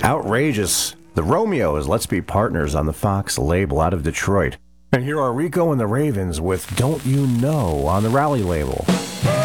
Outrageous. The Romeos, Let's Be Partners on the Fox label out of Detroit. And here are Rico and the Ravens with Don't You Know on the Rally label.